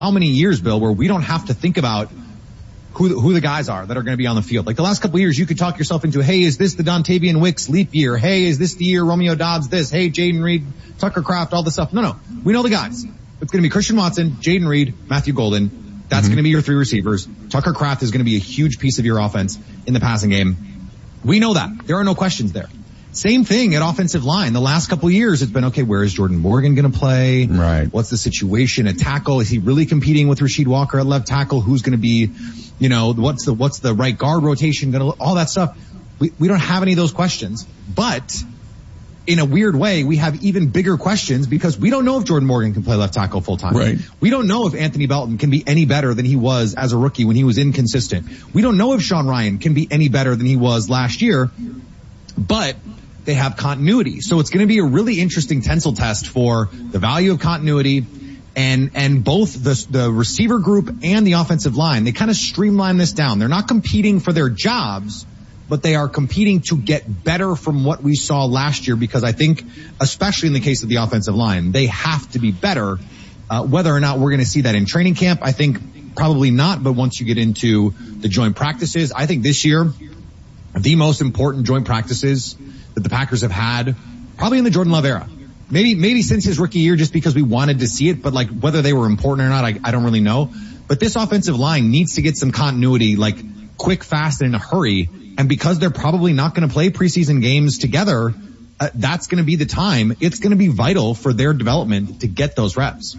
many years, Bill, where we don't have to think about who the guys are that are going to be on the field. Like the last couple of years, you could talk yourself into, hey, is this the Dontavian Wicks leap year? Hey, is this the year Romeo Doubs this? Hey, Jaden Reed, Tucker Kraft, all this stuff. No. We know the guys. It's going to be Christian Watson, Jaden Reed, Matthew Golden. That's going to be your three receivers. Tucker Kraft is going to be a huge piece of your offense in the passing game. We know that. There are no questions there. Same thing at offensive line. The last couple of years, it's been, okay, where is Jordan Morgan going to play? Right. What's the situation at tackle? Is he really competing with Rasheed Walker at left tackle? Who's going to be, what's the right guard rotation going to, all that stuff. We don't have any of those questions, but in a weird way, we have even bigger questions because we don't know if Jordan Morgan can play left tackle full time. Right. We don't know if Anthony Belton can be any better than he was as a rookie when he was inconsistent. We don't know if Sean Rhyan can be any better than he was last year, but they have continuity. So it's going to be a really interesting tensile test for the value of continuity and both the receiver group and the offensive line. They kind of streamline this down. They're not competing for their jobs, but they are competing to get better from what we saw last year, because I think, especially in the case of the offensive line, they have to be better. Whether or not we're going to see that in training camp, I think probably not. But once you get into the joint practices, I think this year, the most important joint practices that the Packers have had, probably in the Jordan Love era. Maybe since his rookie year, just because we wanted to see it, but like whether they were important or not, I don't really know. But this offensive line needs to get some continuity, like quick, fast, and in a hurry. And because they're probably not going to play preseason games together, that's going to be the time. It's going to be vital for their development to get those reps.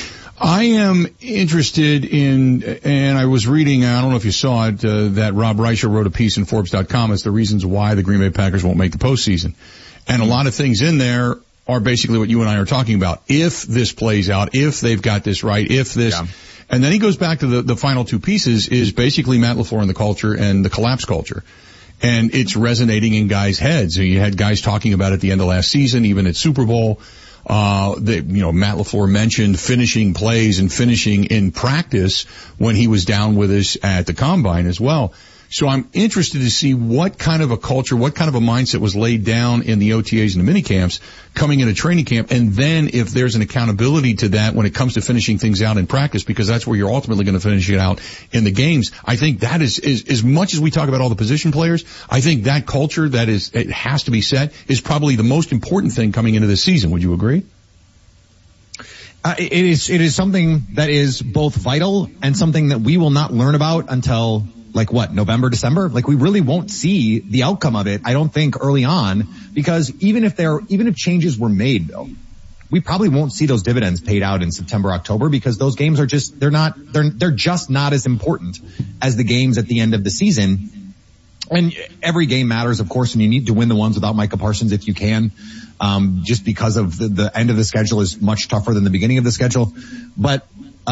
I am interested in, and I was reading, I don't know if you saw it, that Rob Reicher wrote a piece in Forbes.com. It's the reasons why the Green Bay Packers won't make the postseason. And a lot of things in there are basically what you and I are talking about. If this plays out, if they've got this right, if this, and then he goes back to the final two pieces is basically Matt LaFleur and the culture and the collapse culture. And it's resonating in guys' heads. You had guys talking about it at the end of last season, even at Super Bowl. Matt LaFleur mentioned finishing plays and finishing in practice when he was down with us at the Combine as well. So I'm interested to see what kind of a culture, what kind of a mindset was laid down in the OTAs and the minicamps coming into training camp, and then if there's an accountability to that when it comes to finishing things out in practice, because that's where you're ultimately going to finish it out in the games. I think that is as much as we talk about all the position players, I think that culture it has to be set is probably the most important thing coming into this season. Would you agree? It is something that is both vital and something that we will not learn about until November, December? We really won't see the outcome of it, I don't think, early on, because even if changes were made, Bill, we probably won't see those dividends paid out in September, October, because those games are just, they're just not as important as the games at the end of the season. And every game matters, of course, and you need to win the ones without Micah Parsons if you can, just because of the end of the schedule is much tougher than the beginning of the schedule. But,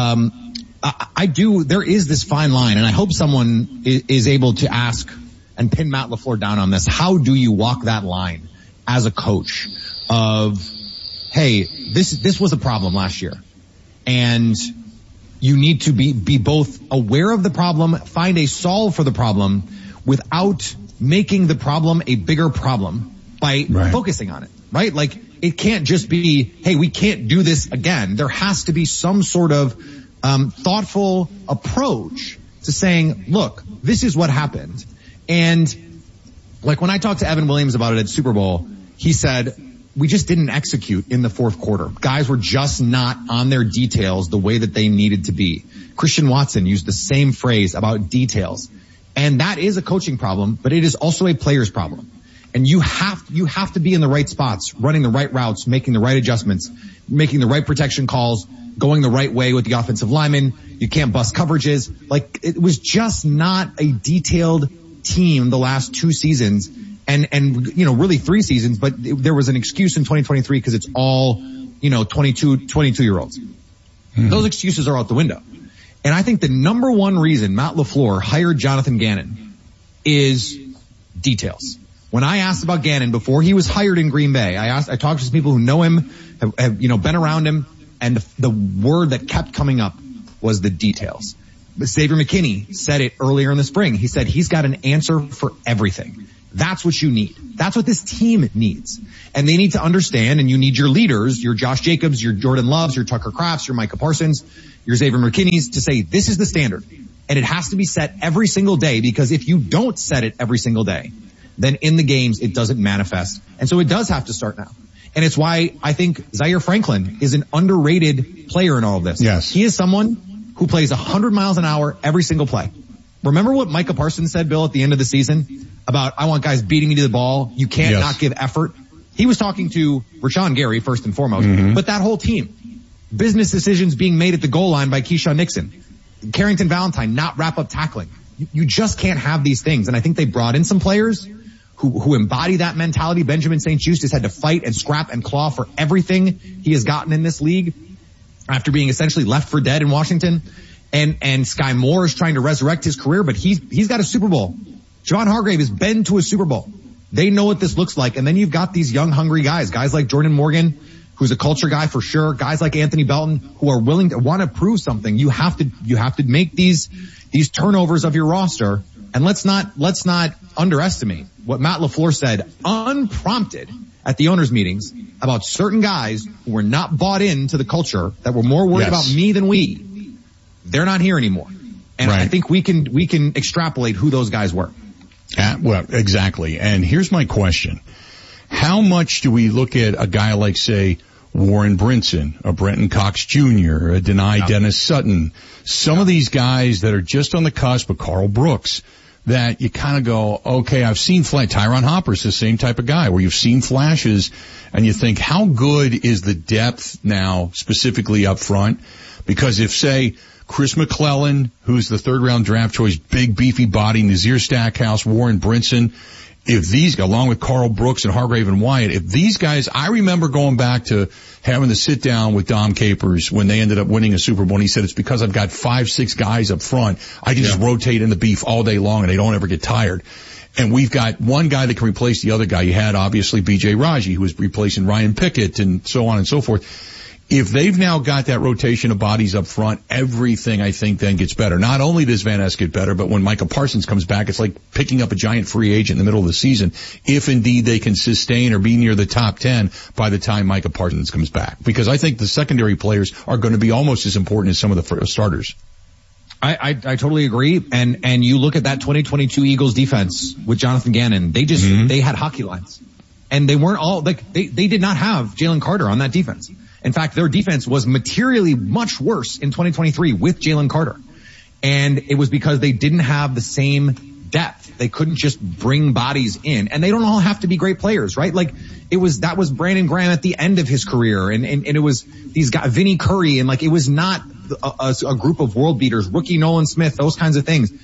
there is this fine line, and I hope someone is able to ask and pin Matt LaFleur down on this. How do you walk that line as a coach of, hey, this was a problem last year, and you need to be both aware of the problem, find a solve for the problem without making the problem a bigger problem by focusing on it, right? It can't just be, hey, we can't do this again. There has to be some sort of thoughtful approach to saying, look, this is what happened. And when I talked to Evan Williams about it at Super Bowl, he said, we just didn't execute in the fourth quarter. Guys were just not on their details the way that they needed to be. Christian Watson used the same phrase about details. And that is a coaching problem, but it is also a player's problem. And you have to be in the right spots, running the right routes, making the right adjustments, making the right protection calls, going the right way with the offensive linemen. You can't bust coverages. It was just not a detailed team the last two seasons and really 3 seasons, but there was an excuse in 2023 because it's all, 22-year-olds. Mm-hmm. Those excuses are out the window. And I think the number one reason Matt LaFleur hired Jonathan Gannon is details. When I asked about Gannon before he was hired in Green Bay, I talked to some people who know him, have been around him, and the word that kept coming up was the details. Xavier McKinney said it earlier in the spring. He said he's got an answer for everything. That's what you need. That's what this team needs. And they need to understand, and you need your leaders, your Josh Jacobs, your Jordan Loves, your Tucker Crafts, your Micah Parsons, your Xavier McKinney's, to say this is the standard. And it has to be set every single day, because if you don't set it every single day, then in the games it doesn't manifest. And so it does have to start now. And it's why I think Zaire Franklin is an underrated player in all of this. Yes. He is someone who plays 100 miles an hour every single play. Remember what Micah Parsons said, Bill, at the end of the season about, I want guys beating me to the ball. You can't not give effort. He was talking to Rashawn Gary first and foremost, but that whole team. Business decisions being made at the goal line by Keyshawn Nixon. Carrington Valentine not wrap up tackling. You just can't have these things. And I think they brought in some players who embody that mentality. Benjamin St. Juste has had to fight and scrap and claw for everything he has gotten in this league after being essentially left for dead in Washington. And Sky Moore is trying to resurrect his career, but he's got a Super Bowl. Javon Hargrave has been to a Super Bowl. They know what this looks like. And then you've got these young, hungry guys like Jordan Morgan, who's a culture guy for sure. Guys like Anthony Belton, who are willing to want to prove something. You have to make these turnovers of your roster. And let's not underestimate what Matt LaFleur said unprompted at the owners' meetings about certain guys who were not bought into the culture, that were more worried about me than we. They're not here anymore. And I think we can extrapolate who those guys were. Well, exactly. And here's my question. How much do we look at a guy like, say, Warren Brinson, a Brenton Cox Jr., a Denai Dennis Sutton, some of these guys that are just on the cusp, of Carl Brooks, that you kind of go, okay, I've seen Tyron Hopper's the same type of guy where you've seen flashes and you think, how good is the depth now specifically up front? Because if, say, Chris McClellan, who's the third-round draft choice, big, beefy body, Nazir Stackhouse, Warren Brinson, if these, along with Carl Brooks and Hargrave and Wyatt, if these guys, I remember going back to having to sit down with Dom Capers when they ended up winning a Super Bowl, and he said, it's because I've got 5-6 guys up front. I can just rotate in the beef all day long, and they don't ever get tired. And we've got one guy that can replace the other guy. You had, obviously, B.J. Raji, who was replacing Ryan Pickett, and so on and so forth. If they've now got that rotation of bodies up front, everything, I think, then gets better. Not only does Van Ness get better, but when Micah Parsons comes back, it's like picking up a giant free agent in the middle of the season, if indeed they can sustain or be near the top 10 by the time Micah Parsons comes back. Because I think the secondary players are going to be almost as important as some of the starters. I totally agree. And you look at that 2022 Eagles defense with Jonathan Gannon, they just, they had hockey lines. And they weren't all, they did not have Jalen Carter on that defense. In fact, their defense was materially much worse in 2023 with Jalen Carter. And it was because they didn't have the same depth. They couldn't just bring bodies in. And they don't all have to be great players, right? Like, that was Brandon Graham at the end of his career. And it was these guys, Vinnie Curry, and it was not a group of world beaters, rookie Nolan Smith, those kinds of things.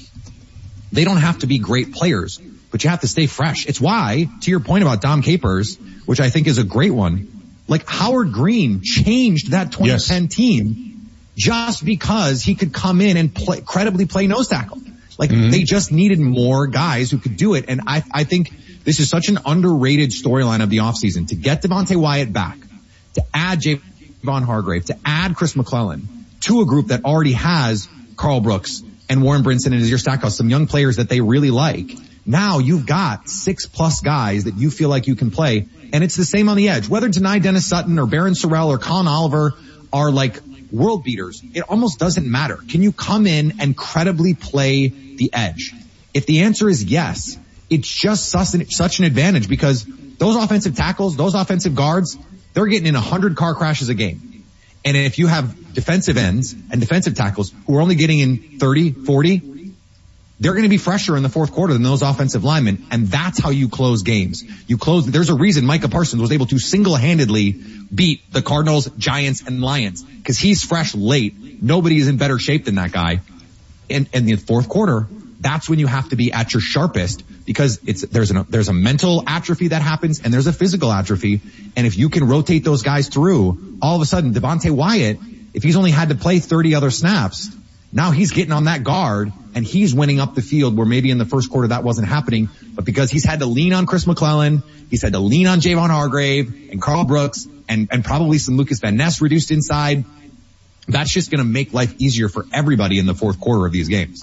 They don't have to be great players, but you have to stay fresh. It's why, to your point about Dom Capers, which I think is a great one, Howard Green changed that 2010 team just because he could come in and credibly play nose tackle. They just needed more guys who could do it. And I think this is such an underrated storyline of the offseason, to get Devontae Wyatt back, to add Javon Hargrave, to add Chris McClellan to a group that already has Carl Brooks and Warren Brinson and Nazir Stackhouse, some young players that they really like. Now you've got 6+ guys that you feel like you can play. And it's the same on the edge. Whether Denai Dennis Sutton or Barron Sorrell or Colin Oliver are world beaters, it almost doesn't matter. Can you come in and credibly play the edge? If the answer is yes, it's just such an advantage, because those offensive tackles, those offensive guards, they're getting in 100 car crashes a game. And if you have defensive ends and defensive tackles who are only getting in 30, 40, they're going to be fresher in the fourth quarter than those offensive linemen, and that's how you close games. There's a reason Micah Parsons was able to single-handedly beat the Cardinals, Giants, and Lions, because he's fresh late. Nobody is in better shape than that guy. And in the fourth quarter, that's when you have to be at your sharpest, because there's a mental atrophy that happens, and there's a physical atrophy. And if you can rotate those guys through, all of a sudden, Devontae Wyatt, if he's only had to play 30 other snaps, now he's getting on that guard and he's winning up the field, where maybe in the first quarter that wasn't happening. But because he's had to lean on Chris McClellan, he's had to lean on Javon Hargrave and Carl Brooks and probably some Lucas Van Ness reduced inside, that's just going to make life easier for everybody in the fourth quarter of these games.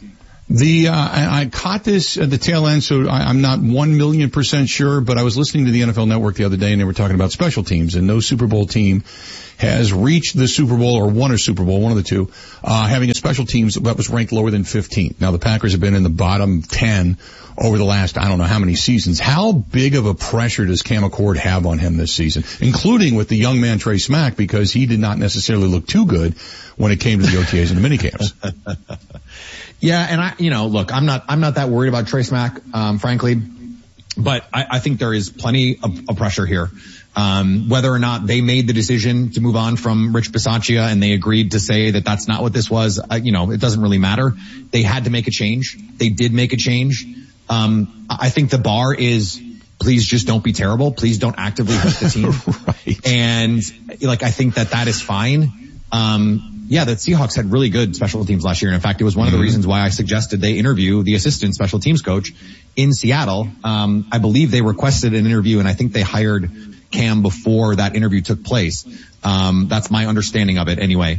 I caught this at the tail end, so I'm not 1,000,000% sure, but I was listening to the NFL Network the other day and they were talking about special teams, and no Super Bowl team has reached the Super Bowl or won a Super Bowl, one of the two, having a special teams that was ranked lower than 15. Now the Packers have been in the bottom 10 over the last, I don't know how many seasons. How big of a pressure does Cam McCord have on him this season, including with the young man Trey Smack, because he did not necessarily look too good when it came to the OTAs and the minicamps? Yeah, and look, I'm not that worried about Trey Smack, frankly, but I think there is plenty of pressure here. Whether or not they made the decision to move on from Rich Bisaccia and they agreed to say that that's not what this was, it doesn't really matter. They had to make a change. They did make a change. I think the bar is, please just don't be terrible. Please don't actively hurt the team. Right. And I think that is fine. The Seahawks had really good special teams last year. And in fact, it was one of the reasons why I suggested they interview the assistant special teams coach in Seattle. I believe they requested an interview and I think they hired Cam before that interview took place. That's my understanding of it anyway.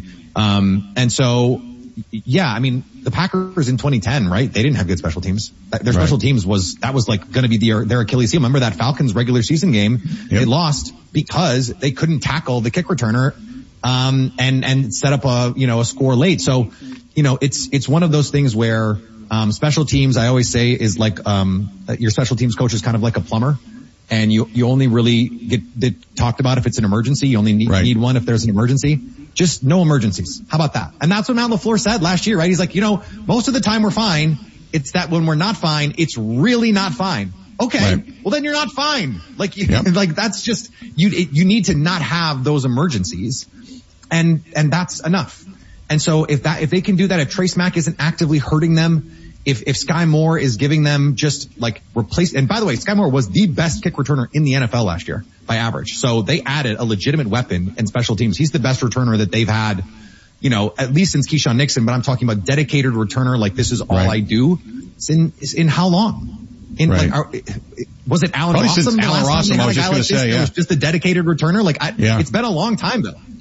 The Packers in 2010, right? They didn't have good special teams. Their special teams was going to be their Achilles heel. Remember that Falcons regular season game? Yep. They lost because they couldn't tackle the kick returner, and set up a score late. So, it's one of those things where, special teams, I always say, is like, your special teams coach is kind of like a plumber. And you only really get talked about if it's an emergency. You only need one if there's an emergency. Just no emergencies. How about that? And that's what Matt LaFleur said last year, right? He's like, most of the time we're fine. It's that when we're not fine, it's really not fine. Okay. Right. Well, then you're not fine. That's just, you need to not have those emergencies. And that's enough. And so if they can do that, if Trey Smack isn't actively hurting them, if Sky Moore is giving them just replace, and by the way, Sky Moore was the best kick returner in the NFL last year by average. So they added a legitimate weapon in special teams. He's the best returner that they've had, at least since Keyshawn Nixon, but I'm talking about dedicated returner. This is all I do. It's in how long? Was it Alan Rossum? Alan Rossum, I was just going to say, It was just a dedicated returner. It's been a long time though.